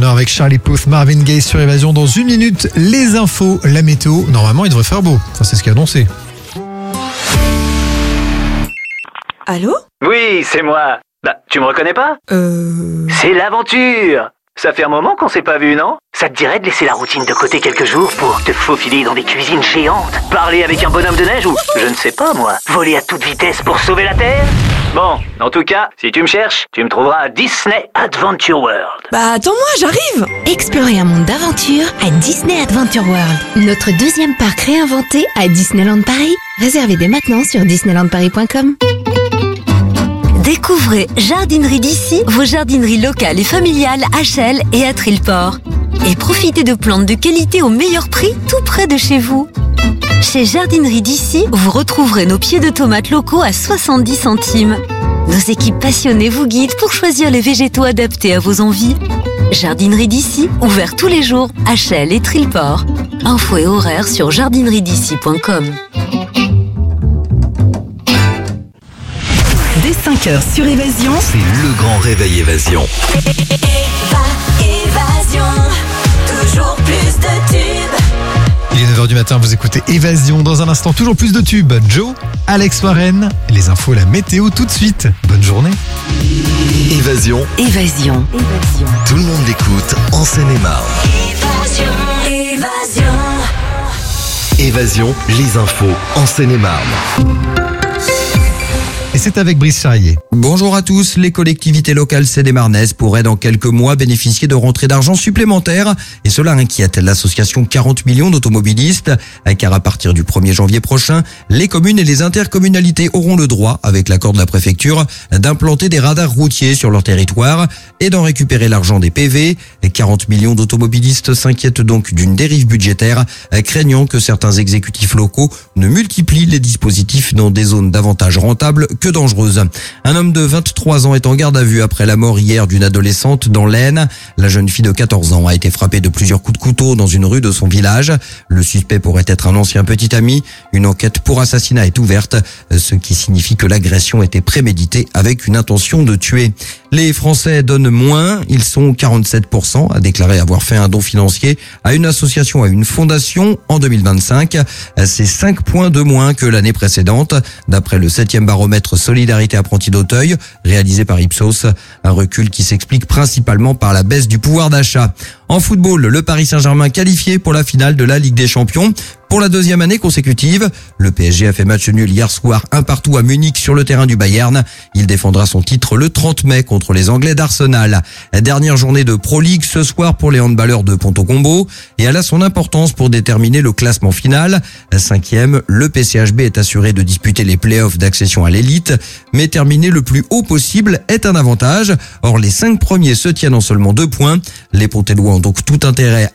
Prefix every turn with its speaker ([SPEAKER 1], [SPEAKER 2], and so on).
[SPEAKER 1] bonheur avec Charlie Puth, Marvin Gaye sur Évasion. Dans une minute, les infos, la météo. Normalement, il devrait faire beau. Enfin, c'est ce qui est annoncé.
[SPEAKER 2] Allô ?
[SPEAKER 3] Oui, c'est moi. Bah, tu me reconnais pas ? C'est l'aventure. Ça fait un moment qu'on s'est pas vu, non ? Ça te dirait de laisser la routine de côté quelques jours pour te faufiler dans des cuisines géantes, parler avec un bonhomme de neige ou, je ne sais pas moi, voler à toute vitesse pour sauver la Terre ? Bon, en tout cas, si tu me cherches, tu me trouveras à Disney Adventure World.
[SPEAKER 2] Bah attends-moi, j'arrive !
[SPEAKER 4] Explorez un monde d'aventure à Disney Adventure World, notre deuxième parc réinventé à Disneyland Paris. Réservez dès maintenant sur disneylandparis.com.
[SPEAKER 5] Découvrez Jardinerie d'ici, vos jardineries locales et familiales à Chelles et à Trilleport. Et profitez de plantes de qualité au meilleur prix tout près de chez vous. Chez Jardinerie d'ici, vous retrouverez nos pieds de tomates locaux à 70 centimes. Nos équipes passionnées vous guident pour choisir les végétaux adaptés à vos envies. Jardinerie d'ici, ouvert tous les jours à Chelles et Trilleport. Infos et horaires sur jardineried'ici.com.
[SPEAKER 6] Dès 5h sur Évasion,
[SPEAKER 7] c'est le grand réveil Évasion.
[SPEAKER 8] Évasion, toujours plus de tubes.
[SPEAKER 1] Il est 9h du matin, vous écoutez Évasion. Dans un instant, toujours plus de tubes. Joe, Alex Warren, les infos, la météo tout de suite. Bonne journée.
[SPEAKER 7] Évasion.
[SPEAKER 5] Évasion.
[SPEAKER 7] Tout le monde l'écoute en Seine-et-Marne. Évasion, les infos en Seine-et-Marne.
[SPEAKER 1] Et c'est avec Brice Charrier.
[SPEAKER 9] Bonjour à tous. Les collectivités locales sénémarnaises pourraient dans quelques mois bénéficier de rentrées d'argent supplémentaires. Et cela inquiète l'association 40 millions d'automobilistes. Car à partir du 1er janvier prochain, les communes et les intercommunalités auront le droit, avec l'accord de la préfecture, d'implanter des radars routiers sur leur territoire et d'en récupérer l'argent des PV. 40 millions d'automobilistes s'inquiètent donc d'une dérive budgétaire, craignant que certains exécutifs locaux ne multiplient les dispositifs dans des zones davantage rentables que dangereuse. Un homme de 23 ans est en garde à vue après la mort hier d'une adolescente dans l'Aisne. La jeune fille de 14 ans a été frappée de plusieurs coups de couteau dans une rue de son village. Le suspect pourrait être un ancien petit ami. Une enquête pour assassinat est ouverte, ce qui signifie que l'agression était préméditée avec une intention de tuer. Les Français donnent moins. Ils sont 47% à déclarer avoir fait un don financier à une association, à une fondation en 2025. C'est 5 points de moins que l'année précédente, d'après le 7e baromètre Solidarité Apprentis d'Auteuil, réalisé par Ipsos. Un recul qui s'explique principalement par la baisse du pouvoir d'achat. En football, le Paris Saint-Germain qualifié pour la finale de la Ligue des Champions. Pour la deuxième année consécutive, le PSG a fait match nul hier soir 1-1 à Munich sur le terrain du Bayern. Il défendra son titre le 30 mai contre les Anglais d'Arsenal. Dernière journée de Pro League ce soir pour les handballeurs de Ponto Combo et elle a son importance pour déterminer le classement final. 5e, le PCHB est assuré de disputer les playoffs d'accession à l'élite, mais terminer le plus haut possible est un avantage. Or, les 5 premiers se tiennent en seulement 2 points. Les Pontellois ont donc tout intérêt